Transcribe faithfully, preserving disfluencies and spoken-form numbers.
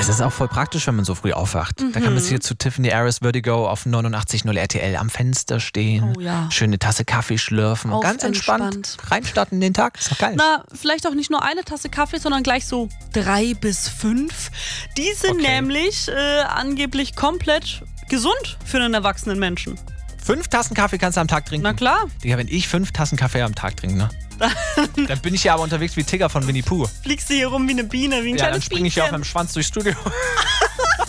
Es ist auch voll praktisch, wenn man so früh aufwacht. Mhm. Da kann man hier zu Tiffany Aris Vertigo auf neunundachtzig Komma null R T L am Fenster stehen, oh, ja. schöne Tasse Kaffee schlürfen und ganz entspannt, entspannt reinstarten in den Tag. Ist doch geil. Na, vielleicht auch nicht nur eine Tasse Kaffee, sondern gleich so drei bis fünf. Die sind okay. nämlich äh, angeblich komplett gesund für einen erwachsenen Menschen. Fünf Tassen Kaffee kannst du am Tag trinken? Na klar. Digga, wenn ich fünf Tassen Kaffee am Tag trinke, ne? Dann bin ich ja aber unterwegs wie Tigger von Winnie Pooh. Fliegst du hier rum wie eine Biene, wie ein ja, kleines dann springe ich ja auf meinem Schwanz durchs Studio.